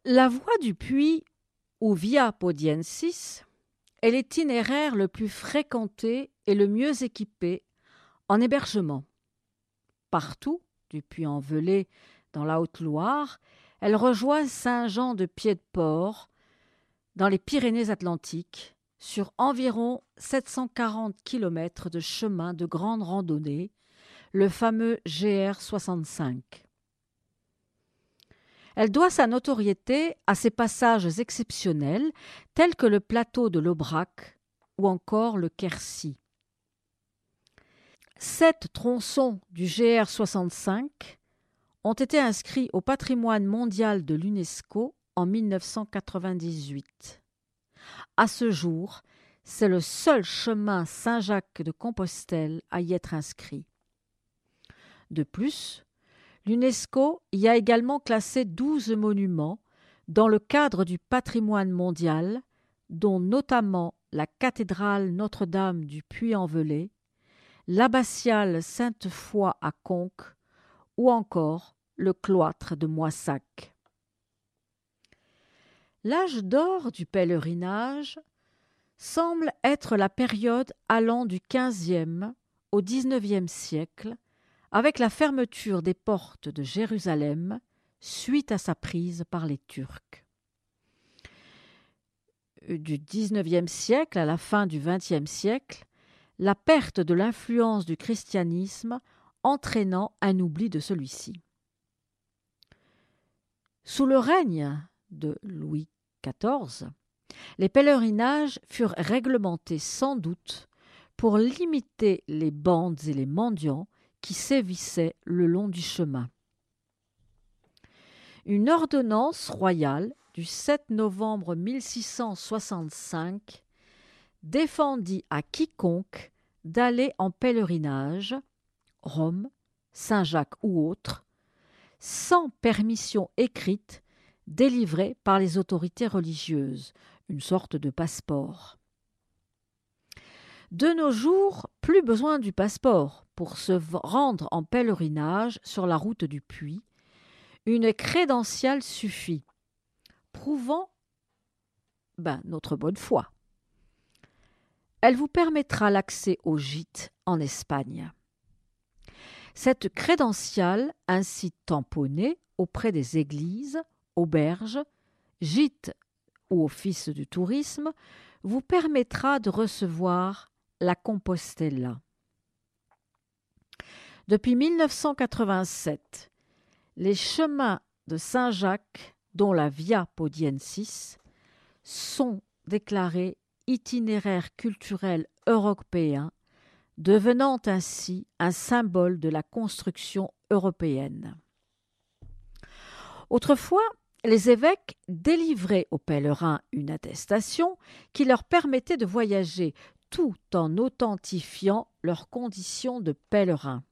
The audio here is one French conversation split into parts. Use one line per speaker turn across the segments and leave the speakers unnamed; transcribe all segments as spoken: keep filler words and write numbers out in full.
La voie du puits, ou Via Podiensis, est l'itinéraire le plus fréquenté et le mieux équipé en hébergement. Partout, du Puy-en-Velay dans la Haute-Loire, elle rejoint Saint-Jean-de-Pied-de-Port dans les Pyrénées-Atlantiques, sur environ sept cent quarante kilomètres de chemin de grande randonnée, le fameux G R soixante-cinq. Elle doit sa notoriété à ses passages exceptionnels tels que le plateau de l'Aubrac ou encore le Quercy. Sept tronçons du G R soixante-cinq ont été inscrits au patrimoine mondial de l'UNESCO en mille neuf cent quatre-vingt-dix-huit. À ce jour, c'est le seul chemin Saint-Jacques-de-Compostelle à y être inscrit. De plus, l'UNESCO y a également classé douze monuments dans le cadre du patrimoine mondial, dont notamment la cathédrale Notre-Dame du Puy-en-Velay, l'abbatiale Sainte-Foy à Conques ou encore le cloître de Moissac. L'âge d'or du pèlerinage semble être la période allant du quinzième au dix-neuvième siècle, avec la fermeture des portes de Jérusalem suite à sa prise par les Turcs. Du dix-neuvième siècle à la fin du vingtième siècle, la perte de l'influence du christianisme entraînant un oubli de celui-ci. Sous le règne de Louis quatorze, les pèlerinages furent réglementés sans doute pour limiter les bandes et les mendiants qui sévissaient le long du chemin. Une ordonnance royale du sept novembre mille six cent soixante-cinq défendit à quiconque d'aller en pèlerinage, Rome, Saint-Jacques ou autre, sans permission écrite délivrée par les autorités religieuses, une sorte de passeport. De nos jours, plus besoin du passeport pour se rendre en pèlerinage sur la route du Puy. Une crédentiale suffit, prouvant ben, notre bonne foi. Elle vous permettra l'accès au gîte en Espagne. Cette crédentiale, ainsi tamponnée auprès des églises, auberges, gîtes ou offices du tourisme, vous permettra de recevoir la Compostela. Depuis mille neuf cent quatre-vingt-sept, les chemins de Saint-Jacques, dont la Via Podiensis, sont déclarés itinéraire culturel européen, devenant ainsi un symbole de la construction européenne. Autrefois, les évêques délivraient aux pèlerins une attestation qui leur permettait de voyager tout en authentifiant leurs conditions de pèlerins.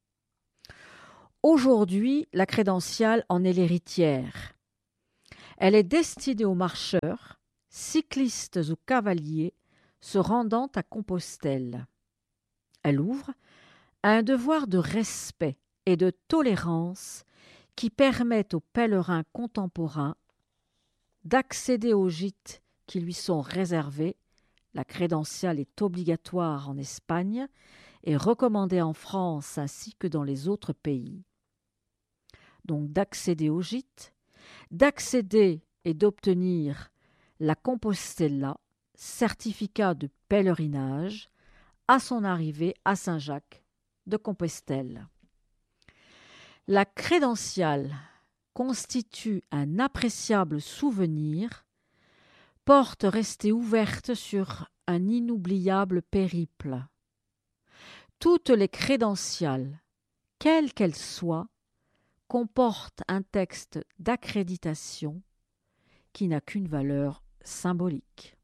Aujourd'hui, la crédentiale en est l'héritière. Elle est destinée aux marcheurs, cyclistes ou cavaliers se rendant à Compostelle. Elle ouvre un devoir de respect et de tolérance qui permettent aux pèlerins contemporains d'accéder aux gîtes qui lui sont réservés. La crédentiale est obligatoire en Espagne et recommandée en France ainsi que dans les autres pays. Donc d'accéder aux gîtes, d'accéder et d'obtenir la Compostela, certificat de pèlerinage, à son arrivée à Saint-Jacques de Compostelle. La crédentiale constitue un appréciable souvenir, porte restée ouverte sur un inoubliable périple. Toutes les crédentiales, quelles qu'elles soient, comportent un texte d'accréditation qui n'a qu'une valeur symbolique.